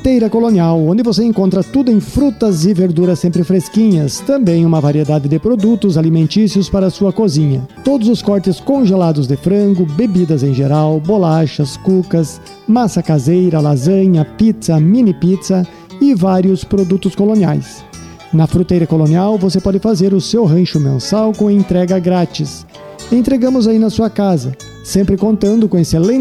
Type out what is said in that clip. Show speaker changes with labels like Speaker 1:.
Speaker 1: Fruteira Colonial, onde você encontra tudo em frutas e verduras sempre fresquinhas, também uma variedade de produtos alimentícios para a sua cozinha. Todos os cortes congelados de frango, bebidas em geral, bolachas, cucas, massa caseira, lasanha, pizza, mini pizza e vários produtos coloniais. Na Fruteira Colonial você pode fazer o seu rancho mensal com entrega grátis. Entregamos aí na sua casa, sempre contando com excelente